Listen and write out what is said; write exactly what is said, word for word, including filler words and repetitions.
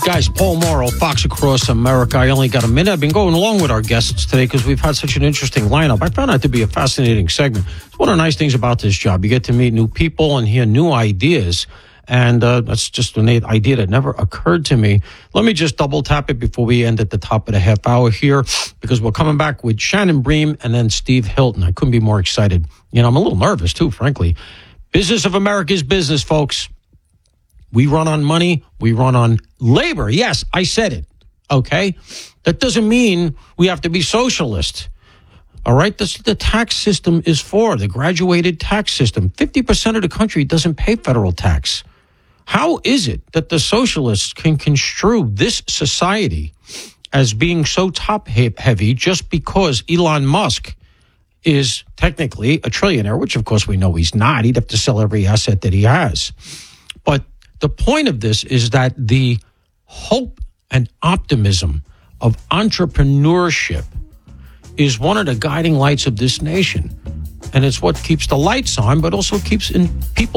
Guys, Paul Morrow, Fox Across America. I only got a minute. I've been going along with our guests today because we've had such an interesting lineup. I found that to be a fascinating segment. It's one of the nice things about this job. You get to meet new people and hear new ideas. And uh, that's just an idea that never occurred to me. Let me just double tap it before we end at the top of the half hour here, because we're coming back with Shannon Bream and then Steve Hilton. I couldn't be more excited. You know, I'm a little nervous too, frankly. Business of America is business, folks. We run on money. We run on labor. Yes, I said it. Okay? That doesn't mean we have to be socialist. All right? That's what the tax system is for, the graduated tax system. fifty percent of the country doesn't pay federal tax. How is it that the socialists can construe this society as being so top-heavy just because Elon Musk is technically a trillionaire, which, of course, we know he's not. He'd have to sell every asset that he has. But the point of this is that the hope and optimism of entrepreneurship is one of the guiding lights of this nation. And it's what keeps the lights on, but also keeps in people